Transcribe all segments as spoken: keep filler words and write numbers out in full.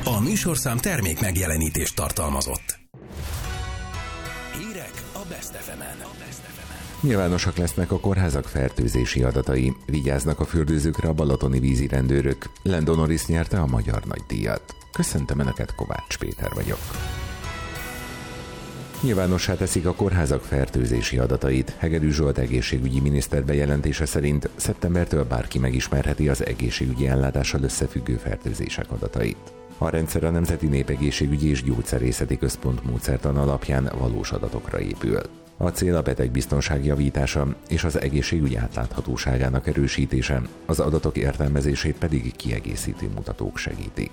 A műsorszám termék megjelenítést tartalmazott. Hírek a Best ef emen. Nyilvánosak lesznek a kórházak fertőzési adatai. Vigyáznak a fürdőzőkre a balatoni vízirendőrök. Lando Norris nyerte a magyar nagydíjat. Köszöntöm Önöket, Kovács Péter vagyok. Nyilvánossá teszik a kórházak fertőzési adatait. Hegedűs Zsolt egészségügyi miniszter bejelentése szerint szeptembertől bárki megismerheti az egészségügyi ellátással összefüggő fertőzések adatait. A rendszer a Nemzeti Népegészségügyi és Gyógyszerészeti Központ módszertan alapján valós adatokra épül. A cél a betegbiztonság javítása és az egészségügy átláthatóságának erősítése, az adatok értelmezését pedig kiegészítő mutatók segítik.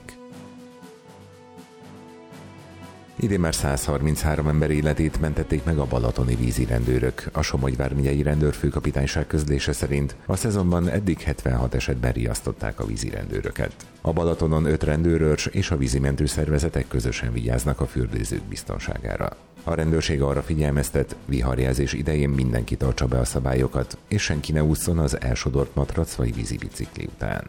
Idén már száz harminchárom ember életét mentették meg a balatoni vízirendőrök. A Somogy vármegyei rendőrfőkapitányság közlése szerint a szezonban eddig hetvenhat esetben riasztották a vízirendőröket. A Balatonon öt rendőrőrs és a vízimentő szervezetek közösen vigyáznak a fürdőzők biztonságára. A rendőrség arra figyelmeztet, viharjelzés idején mindenki tartsa be a szabályokat, és senki ne ússzon az elsodort matrac vagy vízibicikli után.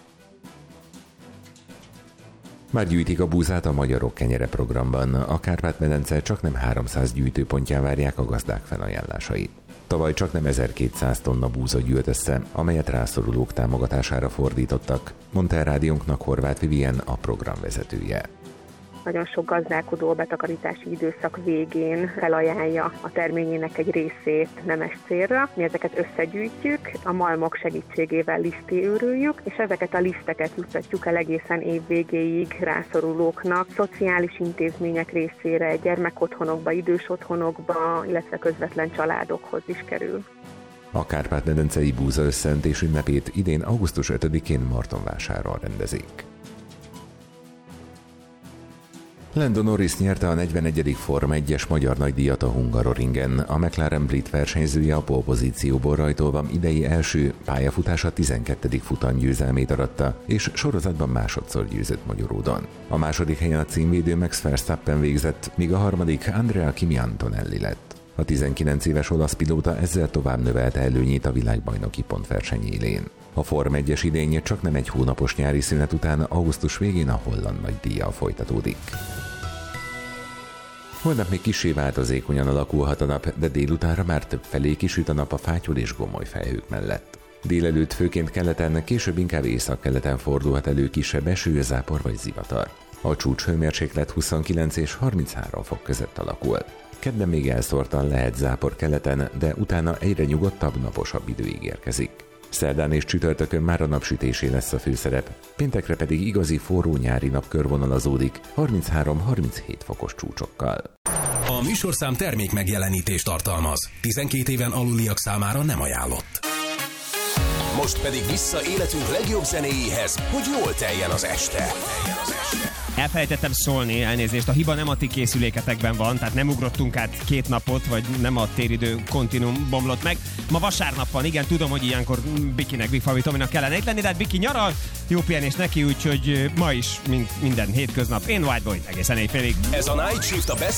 Már gyűjtik a búzát a Magyarok Kenyere programban. A Kárpát-medence csaknem háromszáz gyűjtőpontján várják a gazdák felajánlásait. Tavaly csaknem ezerkétszáz tonna búza gyűlt össze, amelyet rászorulók támogatására fordítottak, mondta a rádiónknak Horváth Vivien, a program vezetője. Nagyon sok gazdálkodó a betakarítási időszak végén felajánlja a terményének egy részét nemes célra. Mi ezeket összegyűjtjük, a malmok segítségével lisztőrüljük, és ezeket a liszteket juttatjuk el egészen év végéig rászorulóknak, szociális intézmények részére, gyermekotthonokba, idős otthonokba, illetve közvetlen családokhoz is kerül. A Kárpát-medencei búza összeöntés ünnepét idén augusztus ötödikén Martonvásáron rendezik. Lando Norris nyerte a negyvenegyedik Forma egyes magyar nagydíjat a Hungaroringen. A McLaren brit versenyzője a pole-pozícióból rajtolva idei első pályafutása tizenkettedik futam győzelmét aratta, és sorozatban másodszor győzött Magyaródon. A második helyen a címvédő Max Verstappen végzett, míg a harmadik Andrea Kimi Antonelli lett. A tizenkilenc éves olasz pilóta ezzel tovább növelte előnyét a világbajnoki pontverseny élén. A Forma egyes idénye csak nem egy hónapos nyári szünet után augusztus végén a holland nagydíjjal folytatódik. Holnap még kissé változékonyan alakulhat a nap, de délutánra már többfelé kisüt a nap a fátyol és gomoly felhők mellett. Délelőtt főként keleten, később inkább északkeleten fordulhat elő kisebb eső, zápor vagy zivatar. A csúcshőmérséklet huszonkilenc és harminchárom fok között alakul. Kedden még elszórtan lehet zápor keleten, de utána egyre nyugodtabb, naposabb idő ígérkezik. Szerdán és csütörtökön már a napsütésé lesz a főszerep, péntekre pedig igazi forró nyári nap körvonalazódik, harminchárom-harminchét fokos csúcsokkal. A műsorszám termék megjelenítést tartalmaz. tizenkét éven aluliak számára nem ajánlott. Most pedig vissza életünk legjobb zenéjéhez, hogy jól teljen az este. Elfelejtettem szólni, elnézést, a hiba nem a ti készüléketekben van, tehát nem ugrottunk át két napot, vagy nem a téridő kontinum bomlott meg. Ma vasárnap van, igen, tudom, hogy ilyenkor Bikinek, Big Fabi Tominak kellene itt lenni, de hát Biki nyaral, jó pihenés neki, úgyhogy ma is, mint minden hétköznap, én White Boy, egészen éjfélig. Ez a Night Shift a Best